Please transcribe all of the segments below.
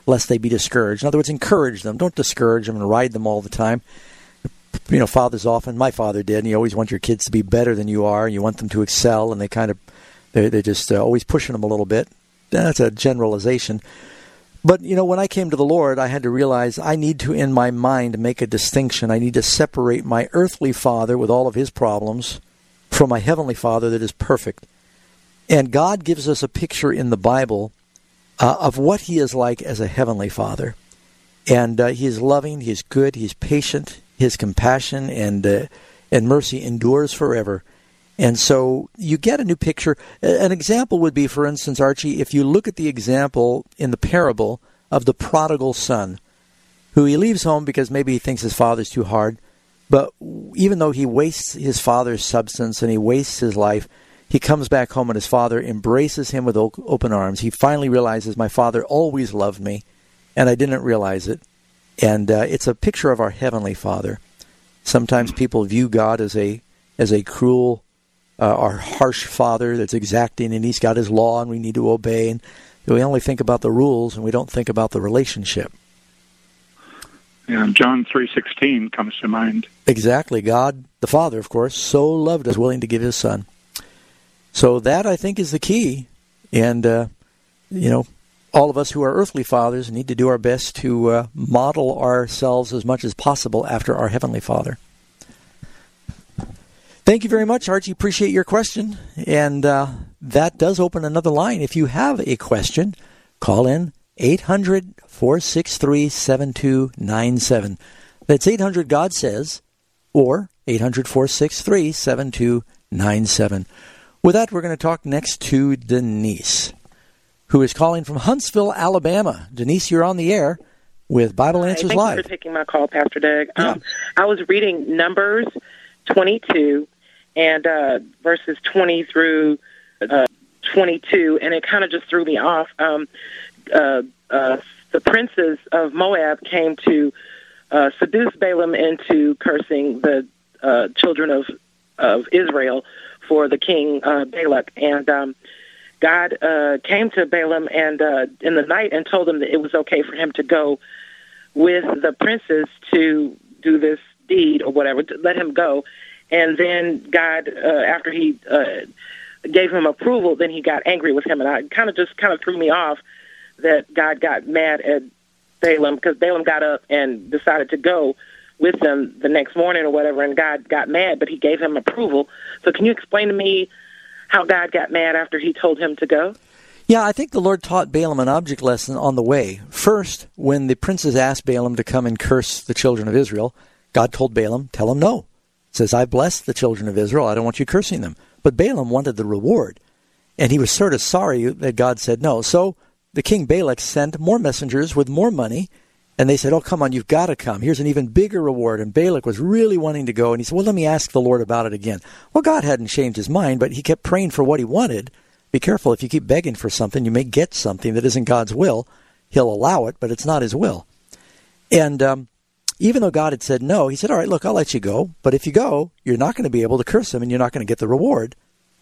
lest they be discouraged. In other words, encourage them. Don't discourage them and ride them all the time. Fathers often, my father did, and you always want your kids to be better than you are, and you want them to excel, and they're just always pushing them a little bit. That's a generalization. But, when I came to the Lord, I had to realize I need to, in my mind, make a distinction. I need to separate my earthly father with all of his problems from my heavenly Father that is perfect. And God gives us a picture in the Bible of what he is like as a heavenly Father. And he is loving, he is good, he is patient, his compassion and mercy endures forever. And so you get a new picture. An example would be, for instance, Archie, if you look at the example in the parable of the prodigal son, who he leaves home because maybe he thinks his father's too hard, but even though he wastes his father's substance and he wastes his life, he comes back home and his father embraces him with open arms. He finally realizes, my father always loved me, and I didn't realize it. And it's a picture of our heavenly Father. Sometimes people view God as a cruel, our harsh Father that's exacting, and he's got his law and we need to obey. And we only think about the rules and we don't think about the relationship. Yeah, John 3:16 comes to mind. Exactly. God, the Father, of course, so loved us, willing to give his Son. So that, I think, is the key. And, all of us who are earthly fathers need to do our best to model ourselves as much as possible after our Heavenly Father. Thank you very much, Archie. Appreciate your question. And that does open another line. If you have a question, call in 800-463-7297. That's 800-GOD-SAYS or 800-463-7297. With that, we're going to talk next to Denise, who is calling from Huntsville, Alabama. Denise, you're on the air with Bible Answers Live. Thank you for taking my call, Pastor Doug. Yeah. I was reading Numbers 22 and verses 20 through 22, and it kind of just threw me off. The princes of Moab came to seduce Balaam into cursing the children of Israel for the king Balak, and God came to Balaam and in the night and told him that it was okay for him to go with the princes to do this deed or whatever, to let him go. And then God, after he gave him approval, then he got angry with him, and I kind of threw me off that God got mad at Balaam because Balaam got up and decided to go with them the next morning or whatever, and God got mad, but he gave him approval. So can you explain to me how God got mad after he told him to go? Yeah, I think the Lord taught Balaam an object lesson on the way. First, when the princes asked Balaam to come and curse the children of Israel, God told Balaam, tell them no. He says, I blessed the children of Israel. I don't want you cursing them. But Balaam wanted the reward, and he was sort of sorry that God said no. So the king Balak sent more messengers with more money, and they said, oh, come on, you've got to come. Here's an even bigger reward. And Balak was really wanting to go. And he said, well, let me ask the Lord about it again. Well, God hadn't changed his mind, but he kept praying for what he wanted. Be careful. If you keep begging for something, you may get something that isn't God's will. He'll allow it, but it's not his will. And even though God had said no, he said, all right, look, I'll let you go. But if you go, you're not going to be able to curse him, and you're not going to get the reward.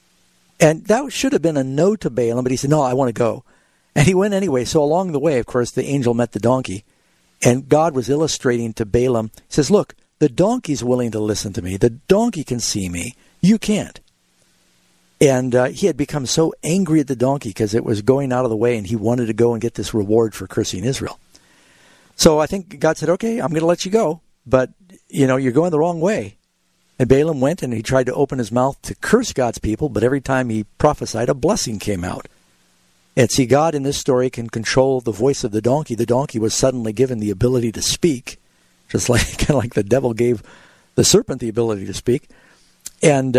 And that should have been a no to Balaam, but he said, no, I want to go. And he went anyway. So along the way, of course, the angel met the donkey. And God was illustrating to Balaam, he says, look, the donkey's willing to listen to me. The donkey can see me. You can't. And he had become so angry at the donkey because it was going out of the way, and he wanted to go and get this reward for cursing Israel. So I think God said, okay, I'm going to let you go, but, you're going the wrong way. And Balaam went and he tried to open his mouth to curse God's people, but every time he prophesied, a blessing came out. And see, God in this story can control the voice of the donkey. The donkey was suddenly given the ability to speak, just kind of like the devil gave the serpent the ability to speak. And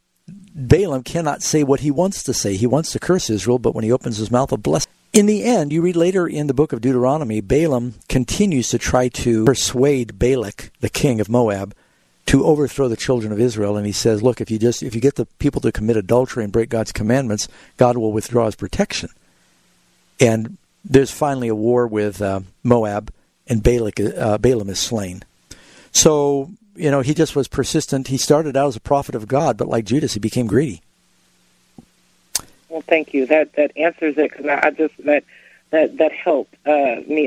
Balaam cannot say what he wants to say. He wants to curse Israel, but when he opens his mouth, a blessing. In the end, you read later in the book of Deuteronomy, Balaam continues to try to persuade Balak, the king of Moab, to overthrow the children of Israel. And he says, look, if you get the people to commit adultery and break God's commandments, God will withdraw his protection. And there's finally a war with Moab, and Balaam is slain. So, he just was persistent. He started out as a prophet of God, but like Judas, he became greedy. Well, thank you. That answers it, because that helped me